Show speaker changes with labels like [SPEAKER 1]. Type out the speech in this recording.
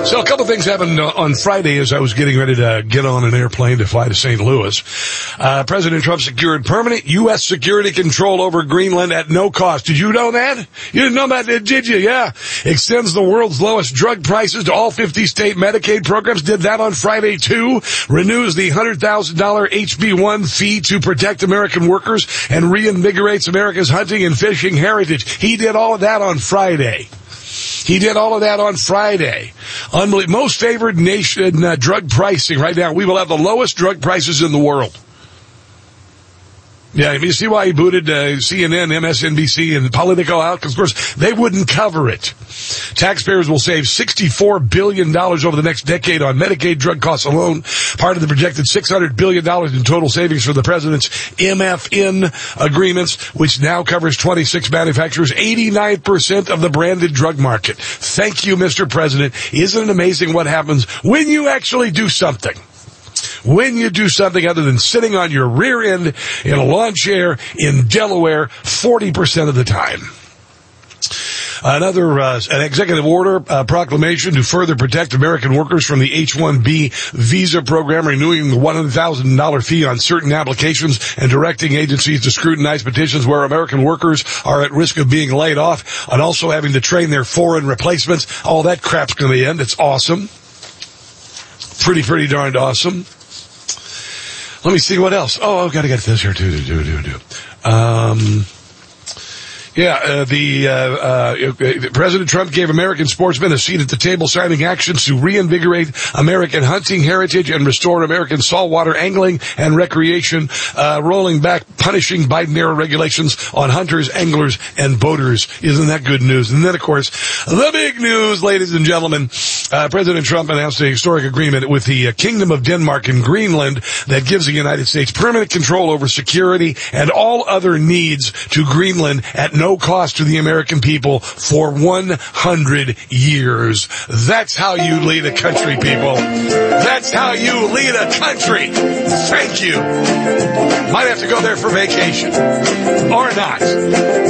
[SPEAKER 1] So a couple things happened on Friday as I was getting ready to get on an airplane to fly to St. Louis. President Trump secured permanent U.S. security control over Greenland at no cost. Did you know that? You didn't know that, did you? Yeah. Extends the world's lowest drug prices to all 50 state Medicaid programs. Did that on Friday, too. Renews the $100,000 HB1 fee to protect American workers and reinvigorates America's hunting and fishing heritage. He did all of that on Friday. Unbelievable. Most favored nation drug pricing right now. We will have the lowest drug prices in the world. Yeah, you see why he booted CNN, MSNBC, and Politico out? Because, of course, they wouldn't cover it. Taxpayers will save $64 billion over the next decade on Medicaid drug costs alone, part of the projected $600 billion in total savings for the president's MFN agreements, which now covers 26 manufacturers, 89% of the branded drug market. Thank you, Mr. President. Isn't it amazing what happens when you actually do something? When you do something other than sitting on your rear end in a lawn chair in Delaware 40% of the time. An executive order proclamation to further protect American workers from the H-1B visa program, renewing the $100,000 fee on certain applications and directing agencies to scrutinize petitions where American workers are at risk of being laid off, and also having to train their foreign replacements. All that crap's going to end. It's awesome. Pretty darned awesome. Let me see what else. Oh, I've got to get this here too. President Trump gave American sportsmen a seat at the table, signing actions to reinvigorate American hunting heritage and restore American saltwater angling and recreation, rolling back punishing Biden-era regulations on hunters, anglers, and boaters. Isn't that good news? And then, of course, the big news, ladies and gentlemen, President Trump announced a historic agreement with the Kingdom of Denmark and Greenland that gives the United States permanent control over security and all other needs to Greenland at no cost to the American people for 100 years. That's how you lead a country, people. That's how you lead a country. Thank you. Might have to go there for vacation. Or not.